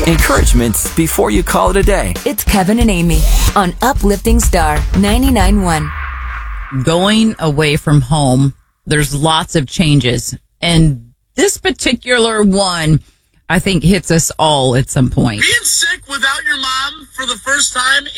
encouragement before you call it a day. It's Kevin and Amy on Uplifting Star 99.1. Going away from home, there's lots of changes. And this particular one, I think, hits us all at some point. Being sick without your mom for the first time